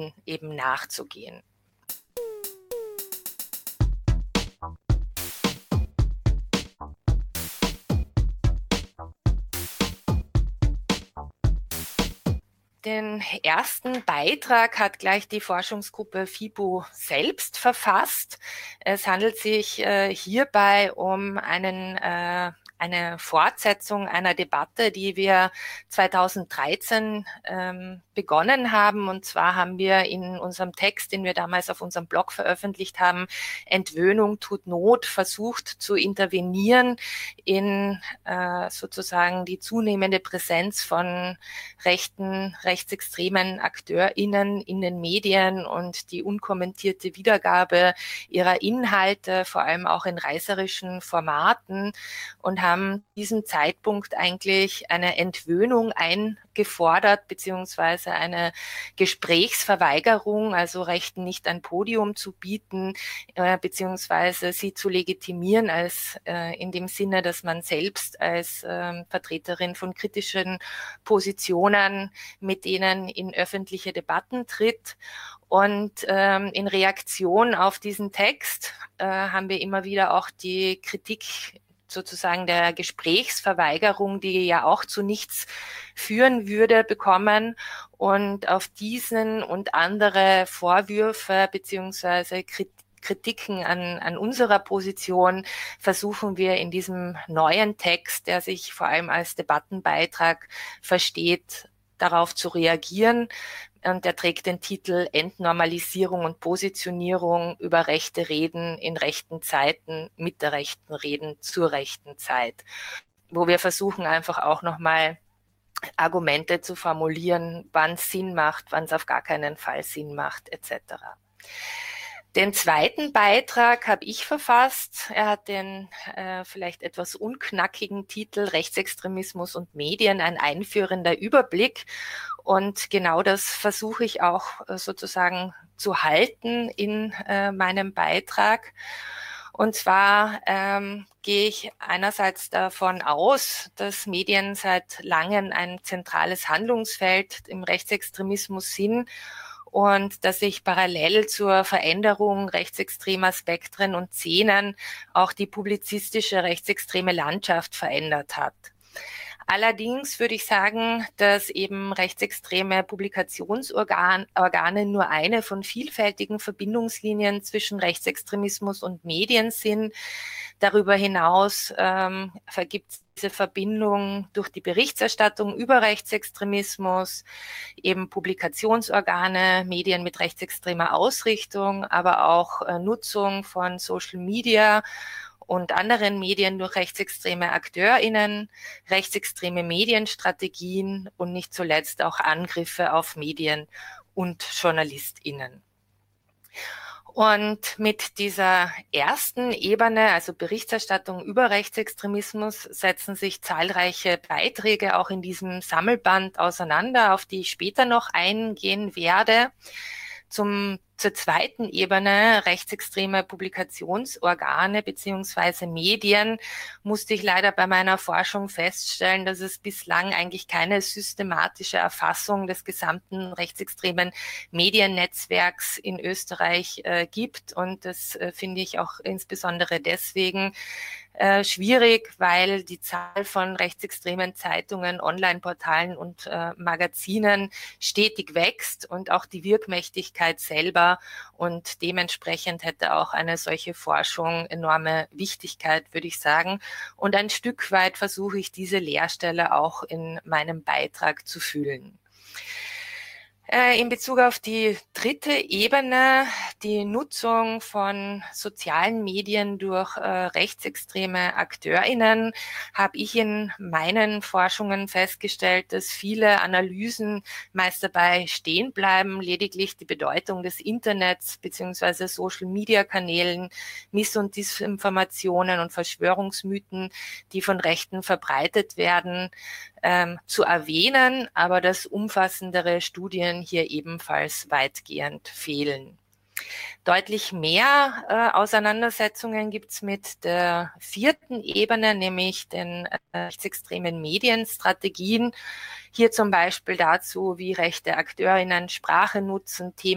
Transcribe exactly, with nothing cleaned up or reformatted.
eben nachzugehen. Den ersten Beitrag hat gleich die Forschungsgruppe FIBO selbst verfasst. Es handelt sich äh, hierbei um einen, äh, eine Fortsetzung einer Debatte, die wir zweitausenddreizehn ähm, begonnen haben. Und zwar haben wir in unserem Text, den wir damals auf unserem Blog veröffentlicht haben, Entwöhnung tut Not, versucht zu intervenieren in äh, sozusagen die zunehmende Präsenz von rechten, rechtsextremen AkteurInnen in den Medien und die unkommentierte Wiedergabe ihrer Inhalte, vor allem auch in reißerischen Formaten, und haben diesen Zeitpunkt eigentlich eine Entwöhnung eingefordert, beziehungsweise eine Gesprächsverweigerung, also Rechten nicht ein Podium zu bieten, äh, beziehungsweise sie zu legitimieren als äh, in dem Sinne, dass man selbst als äh, Vertreterin von kritischen Positionen mit denen in öffentliche Debatten tritt. Und ähm, in Reaktion auf diesen Text äh, haben wir immer wieder auch die Kritik sozusagen der Gesprächsverweigerung, die ja auch zu nichts führen würde, bekommen. Und auf diesen und andere Vorwürfe beziehungsweise Kritiken an, an unserer Position versuchen wir in diesem neuen Text, der sich vor allem als Debattenbeitrag versteht, darauf zu reagieren. Und der trägt den Titel Entnormalisierung und Positionierung über rechte Reden in rechten Zeiten mit der rechten Reden zur rechten Zeit, wo wir versuchen einfach auch nochmal Argumente zu formulieren, wann es Sinn macht, wann es auf gar keinen Fall Sinn macht, et cetera. Den zweiten Beitrag habe ich verfasst. Er hat den äh, vielleicht etwas unknackigen Titel Rechtsextremismus und Medien, ein einführender Überblick. Und genau das versuche ich auch äh, sozusagen zu halten in äh, meinem Beitrag. Und zwar ähm, gehe ich einerseits davon aus, dass Medien seit langem ein zentrales Handlungsfeld im Rechtsextremismus sind und dass sich parallel zur Veränderung rechtsextremer Spektren und Szenen auch die publizistische rechtsextreme Landschaft verändert hat. Allerdings würde ich sagen, dass eben rechtsextreme Publikationsorgane nur eine von vielfältigen Verbindungslinien zwischen Rechtsextremismus und Medien sind. Darüber hinaus ähm, vergibt es diese Verbindung durch die Berichterstattung über Rechtsextremismus, eben Publikationsorgane, Medien mit rechtsextremer Ausrichtung, aber auch äh, Nutzung von Social Media und anderen Medien durch rechtsextreme AkteurInnen, rechtsextreme Medienstrategien und nicht zuletzt auch Angriffe auf Medien und JournalistInnen. Und mit dieser ersten Ebene, also Berichterstattung über Rechtsextremismus, setzen sich zahlreiche Beiträge auch in diesem Sammelband auseinander, auf die ich später noch eingehen werde. Zum, zur zweiten Ebene, rechtsextreme Publikationsorgane beziehungsweise Medien, musste ich leider bei meiner Forschung feststellen, dass es bislang eigentlich keine systematische Erfassung des gesamten rechtsextremen Mediennetzwerks in Österreich äh, gibt. Und das äh, finde ich auch insbesondere deswegen Äh, schwierig, weil die Zahl von rechtsextremen Zeitungen, Online-Portalen und äh, Magazinen stetig wächst und auch die Wirkmächtigkeit selber, und dementsprechend hätte auch eine solche Forschung enorme Wichtigkeit, würde ich sagen. Und ein Stück weit versuche ich diese Leerstelle auch in meinem Beitrag zu füllen. In Bezug auf die dritte Ebene, die Nutzung von sozialen Medien durch äh, rechtsextreme AkteurInnen, habe ich in meinen Forschungen festgestellt, dass viele Analysen meist dabei stehen bleiben, lediglich die Bedeutung des Internets bzw. Social-Media-Kanälen, Miss- und Disinformationen und Verschwörungsmythen, die von Rechten verbreitet werden, Ähm, zu erwähnen, aber dass umfassendere Studien hier ebenfalls weitgehend fehlen. Deutlich mehr äh, Auseinandersetzungen gibt es mit der vierten Ebene, nämlich den äh, rechtsextremen Medienstrategien. Hier zum Beispiel dazu, wie rechte AkteurInnen Sprache nutzen, Themen